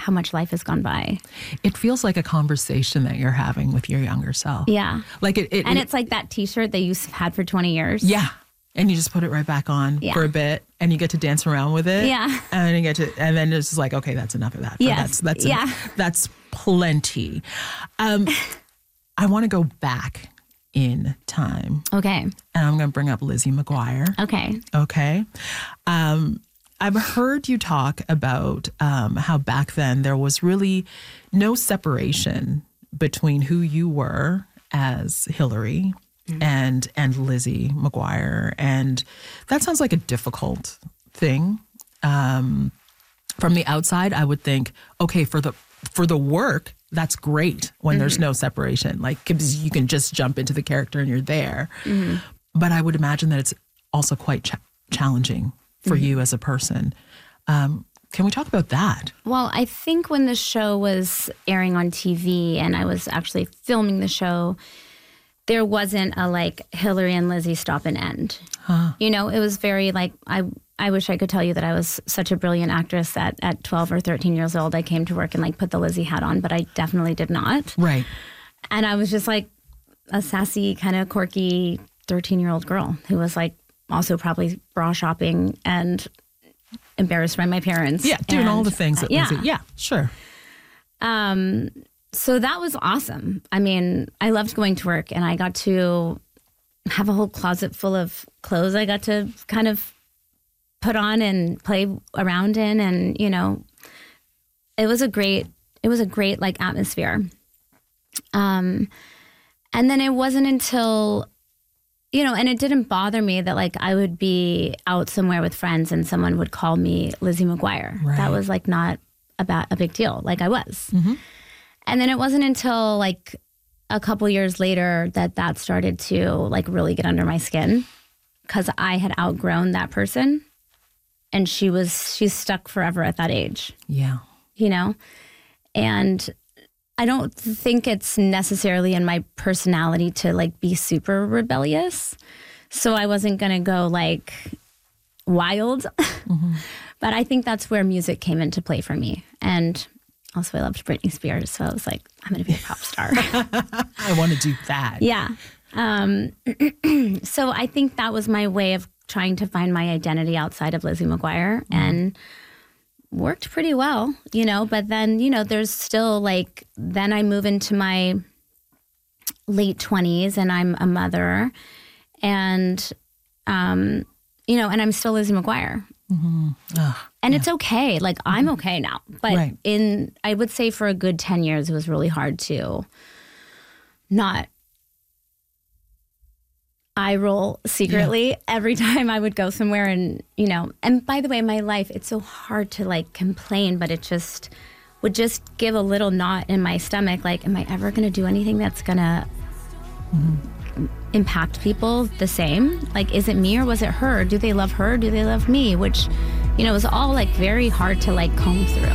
how much life has gone by. It feels like a conversation that you're having with your younger self. Yeah. Like it's like that T-shirt that you've had for 20 years. Yeah. And you just put it right back on for a bit, and you get to dance around with it. Yeah. And then it's just like, okay, that's enough of that. Yes. That's plenty. I want to go back in time. Okay. And I'm going to bring up Lizzie McGuire. Okay. Okay. I've heard you talk about how back then there was really no separation between who you were as Hillary and Lizzie McGuire. And that sounds like a difficult thing. From the outside, I would think, okay, for the work, that's great when there's no separation. Like, 'cause you can just jump into the character and you're there. But I would imagine that it's also quite challenging for you as a person. Can we talk about that? Well, I think when the show was airing on TV and I was actually filming the show, there wasn't a like Hillary and Lizzie stop and end. You know, it was very like, I wish I could tell you that I was such a brilliant actress that at 12 or 13 years old, I came to work and like put the Lizzie hat on, but I definitely did not. Right. And I was just like a sassy, kind of quirky 13-year-old girl who was like also probably bra shopping and embarrassed by my parents. Yeah, doing all the things that Lizzie. Yeah, sure. So that was awesome. I mean, I loved going to work and I got to have a whole closet full of clothes I got to kind of put on and play around in. And, you know, it was a great like atmosphere. And then it wasn't until, you know, and it didn't bother me that like I would be out somewhere with friends and someone would call me Lizzie McGuire. Right. That was like not about a big deal. Like I was. And then it wasn't until like a couple years later that started to like really get under my skin because I had outgrown that person and she's stuck forever at that age. Yeah. You know? And I don't think it's necessarily in my personality to like be super rebellious. So I wasn't going to go like wild. But I think that's where music came into play for me. And also I loved Britney Spears. So I was like, I'm going to be a pop star. I want to do that. Yeah. So I think that was my way of trying to find my identity outside of Lizzie McGuire and worked pretty well, you know, but then, you know, there's still like, then I move into my late 20s and I'm a mother and, you know, and I'm still Lizzie McGuire. And it's okay. Like I'm okay now, but I would say for a good 10 years, it was really hard to not eye roll secretly every time I would go somewhere and, you know, and by the way, my life, it's so hard to like complain, but it just would just give a little knot in my stomach. Like, am I ever going to do anything that's going to impact people the same? Like, is it me or was it her? Do they love her? Do they love me? Which, you know, is all like very hard to like comb through.